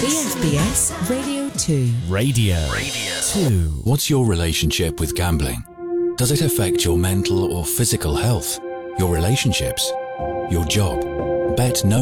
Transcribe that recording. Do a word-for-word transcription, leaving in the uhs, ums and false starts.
B F B S Radio two. Radio. Radio two. What's your relationship with gambling? Does it affect your mental or physical health, your relationships, your job? Bet no